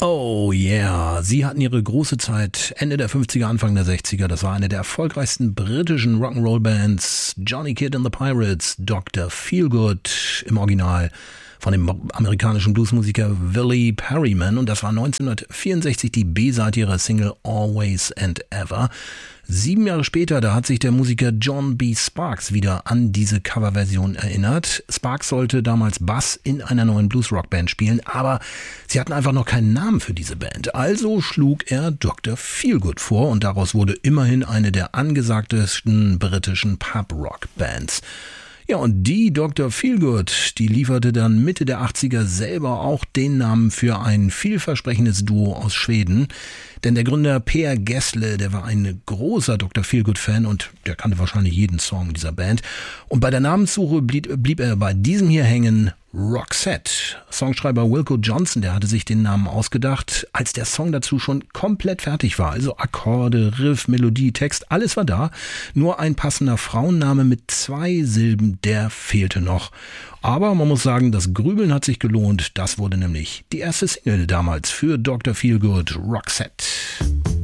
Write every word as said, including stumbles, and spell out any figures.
Oh yeah, sie hatten ihre große Zeit Ende der fünfziger, Anfang der sechziger. Das war eine der erfolgreichsten britischen Rock'n'Roll-Bands. Johnny Kidd and the Pirates, Doktor Feelgood im Original von dem amerikanischen Bluesmusiker Willie Perryman. Und das war neunzehnhundertvierundsechzig die B-Seite ihrer Single Always and Ever. Sieben Jahre später, da hat sich der Musiker John B. Sparks wieder an diese Coverversion erinnert. Sparks sollte damals Bass in einer neuen Blues-Rock-Band spielen, aber sie hatten einfach noch keinen Namen für diese Band. Also schlug er Doktor Feelgood vor und daraus wurde immerhin eine der angesagtesten britischen Pub-Rock-Bands. Ja, und die Doktor Feelgood, die lieferte dann Mitte der achtziger selber auch den Namen für ein vielversprechendes Duo aus Schweden. Denn der Gründer Per Gessle, der war ein großer Doktor Feelgood-Fan und der kannte wahrscheinlich jeden Song dieser Band. Und bei der Namenssuche blieb, blieb er bei diesem hier hängen, Roxette. Songschreiber Wilko Johnson, der hatte sich den Namen ausgedacht, als der Song dazu schon komplett fertig war. Also Akkorde, Riff, Melodie, Text, alles war da. Nur ein passender Frauenname mit zwei Silben, der fehlte noch. Aber man muss sagen, das Grübeln hat sich gelohnt. Das wurde nämlich die erste Single damals für Doktor Feelgood, Roxette.